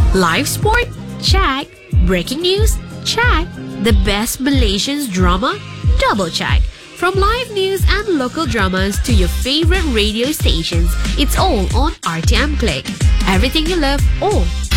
Live sport? Check. Breaking news? Check. The best Malaysian drama? Double check. From live news and local dramas to your favorite radio stations, it's all on RTM Click. Everything you love, all